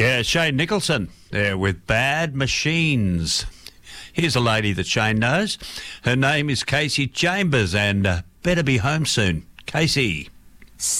Yeah, Shane Nicholson there with Bad Machines. Here's a lady that Shane knows. Her name is Casey Chambers, and better be home soon. Casey.